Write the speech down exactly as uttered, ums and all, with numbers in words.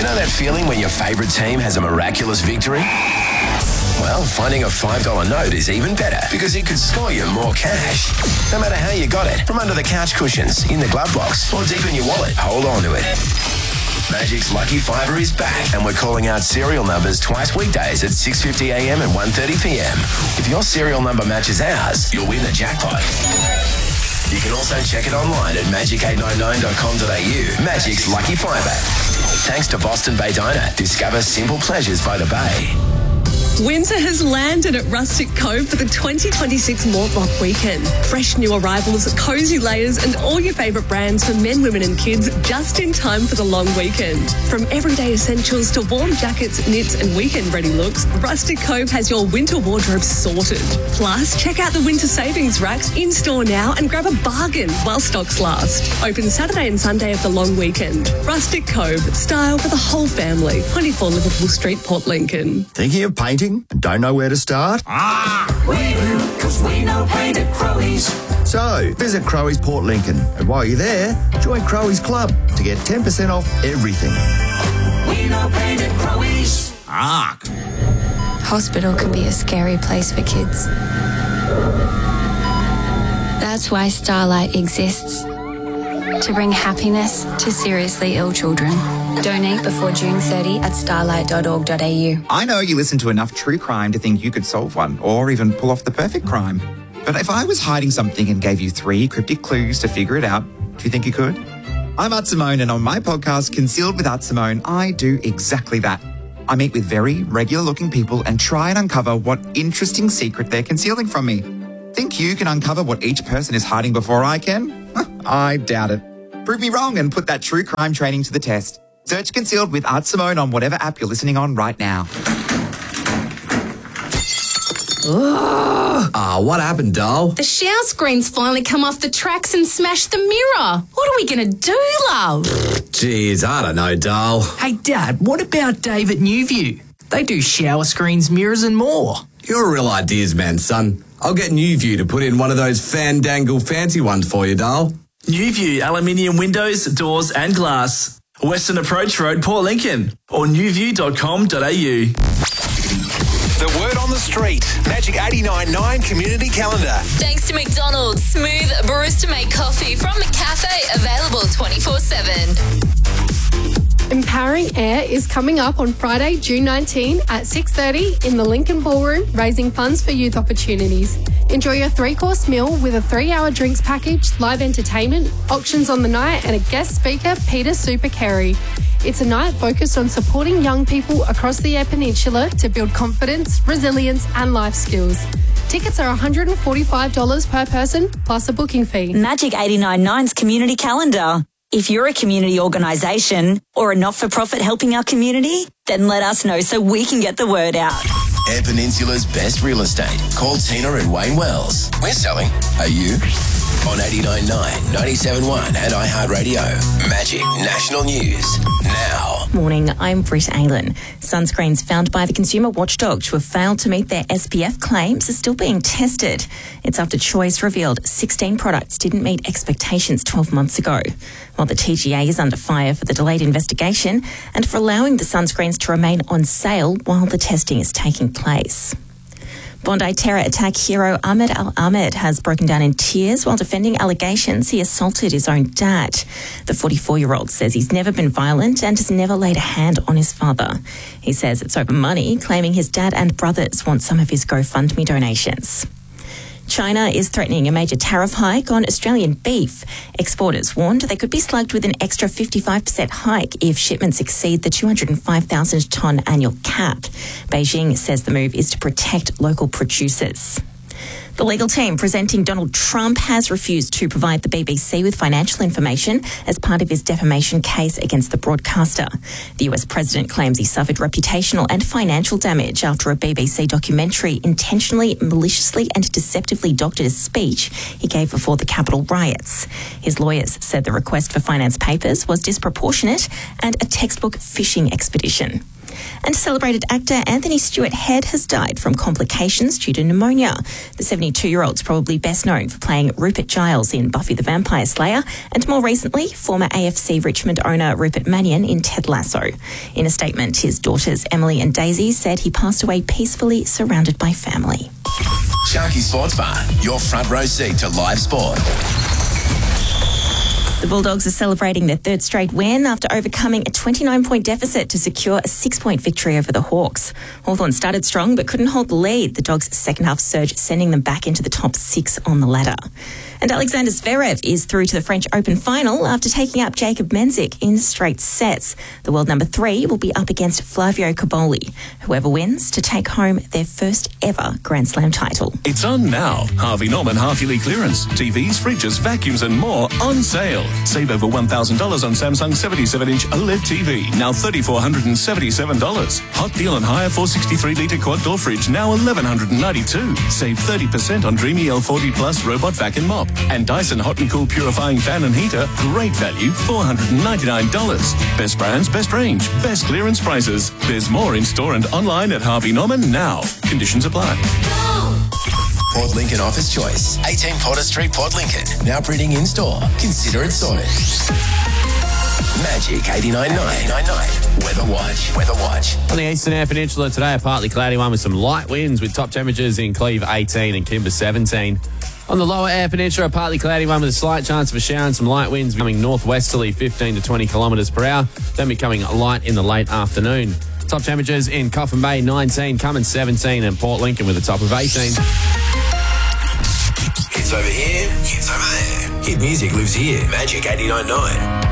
know that feeling when your favourite team has a miraculous victory? Well, finding a five dollar note is even better because it could score you more cash. No matter how you got it, from under the couch cushions, in the glove box, or deep in your wallet, hold on to it. Magic's Lucky Fiver is back, and we're calling out serial numbers twice weekdays at six fifty a m and one thirty p m. If your serial number matches ours, you'll win the jackpot. You can also check it online at magic eight nine nine dot com dot a u. Magic's Lucky Fiver. Thanks to Boston Bay Diner. Discover simple pleasures by the bay. Winter has landed at Rustic Cove for the twenty twenty-six Mortlock Weekend. Fresh new arrivals, cosy layers and all your favourite brands for men, women and kids just in time for the long weekend. From everyday essentials to warm jackets, knits and weekend-ready looks, Rustic Cove has your winter wardrobe sorted. Plus, check out the winter savings racks in-store now and grab a bargain while stocks last. Open Saturday and Sunday of the long weekend. Rustic Cove, style for the whole family. twenty-four Liverpool Street, Port Lincoln. Thinking of painting? Don't know where to start? Ah! We do, because we know paint at Crowe's. So, visit Crowe's Port Lincoln, and while you're there, join Crowe's Club to get ten percent off everything. We know paint at Crowe's. Ah! Hospital can be a scary place for kids. That's why Starlight exists. To bring happiness to seriously ill children. Donate before June thirtieth at starlight dot org dot a u. I know you listen to enough true crime to think you could solve one, or even pull off the perfect crime. But if I was hiding something and gave you three cryptic clues to figure it out, do you think you could? I'm Art Simone, and on my podcast, Concealed with Art Simone, I do exactly that. I meet with very regular-looking people and try and uncover what interesting secret they're concealing from me. Think you can uncover what each person is hiding before I can? I doubt it. Prove me wrong and put that true crime training to the test. Search Concealed with Art Simone on whatever app you're listening on right now. Ah, uh, what happened, doll? The shower screen's finally come off the tracks and smashed the mirror. What are we going to do, love? Jeez, I don't know, doll. Hey, Dad, what about Dave at Newview? They do shower screens, mirrors and more. You're a real ideas man, son. I'll get Newview to put in one of those fandangle fancy ones for you, doll. Newview aluminium windows, doors and glass. Western Approach Road, Port Lincoln, or newview dot com dot a u. The word on the street. Magic eighty-nine point nine Community Calendar. Thanks to McDonald's. Smooth barista-made coffee from McCafe. Available twenty-four seven. Empowering Air is coming up on Friday, June nineteenth at six thirty in the Lincoln Ballroom, raising funds for youth opportunities. Enjoy your three-course meal with a three-hour drinks package, live entertainment, auctions on the night, and a guest speaker, Peter Super Carey. It's a night focused on supporting young people across the Eyre Peninsula to build confidence, resilience, and life skills. Tickets are one hundred forty-five dollars per person, plus a booking fee. Magic eighty-nine point nine's Community Calendar. If you're a community organisation or a not-for-profit helping our community, then let us know so we can get the word out. Eyre Peninsula's best real estate. Call Tina and Wayne Wells. We're selling. Are you? On eighty-nine point nine, ninety-seven point one and iHeartRadio. Magic National News. Now. Morning, I'm Britt Aylen. Sunscreens found by the Consumer Watchdog to have failed to meet their S P F claims are still being tested. It's after Choice revealed sixteen products didn't meet expectations twelve months ago. While the T G A is under fire for the delayed investigation and for allowing the sunscreens to remain on sale while the testing is taking place. Bondi terror attack hero Ahmed Al-Ahmed has broken down in tears while defending allegations he assaulted his own dad. The forty-four-year-old says he's never been violent and has never laid a hand on his father. He says it's over money, claiming his dad and brothers want some of his GoFundMe donations. China is threatening a major tariff hike on Australian beef. Exporters warned they could be slugged with an extra fifty-five percent hike if shipments exceed the two hundred five thousand tonne annual cap. Beijing says the move is to protect local producers. The legal team presenting Donald Trump has refused to provide the B B C with financial information as part of his defamation case against the broadcaster. The U S president claims he suffered reputational and financial damage after a B B C documentary intentionally, maliciously and deceptively doctored a speech he gave before the Capitol riots. His lawyers said the request for finance papers was disproportionate and a textbook fishing expedition. And celebrated actor Anthony Stewart Head has died from complications due to pneumonia. The seventy-two-year-old's probably best known for playing Rupert Giles in Buffy the Vampire Slayer, and more recently, former A F C Richmond owner Rupert Mannion in Ted Lasso. In a statement, his daughters Emily and Daisy said he passed away peacefully, surrounded by family. Sharky Sports Bar, your front row seat to live sport. The Bulldogs are celebrating their third straight win after overcoming a twenty-nine point deficit to secure a six-point victory over the Hawks. Hawthorn started strong but couldn't hold the lead. The Dogs' second-half surge sending them back into the top six on the ladder. And Alexander Zverev is through to the French Open final after taking out Jacob Menzik in straight sets. The world number three will be up against Flavio Cobolli. Whoever wins to take home their first ever Grand Slam title. It's on now. Harvey Norman half-yearly clearance. T Vs, fridges, vacuums and more on sale. Save over one thousand dollars on Samsung seventy-seven inch OLED T V, now three thousand four hundred seventy-seven dollars. Hot deal on Haier four hundred sixty-three litre quad door fridge, now one thousand one hundred ninety-two dollars. Save thirty percent on Dreamy L forty Plus robot vac and mop. And Dyson Hot and Cool purifying fan and heater, great value, four hundred ninety-nine dollars. Best brands, best range, best clearance prices. There's more in store and online at Harvey Norman now. Conditions apply. Port Lincoln Office Choice, eighteen Potter Street, Port Lincoln. Now printing in store. Consider it sorted. Magic eighty-nine point nine. Weather Watch. Weather Watch. On the Eastern Air Peninsula today, a partly cloudy one with some light winds with top temperatures in Cleve eighteen and Kimber seventeen. On the lower Air Peninsula, a partly cloudy one with a slight chance of a shower and some light winds coming northwesterly fifteen to twenty kilometres per hour, then becoming light in the late afternoon. Top temperatures in Coffin Bay nineteen, Cummins seventeen and Port Lincoln with a top of eighteen. Hits over here, hits over there. Hit music lives here. Magic eighty-nine point nine.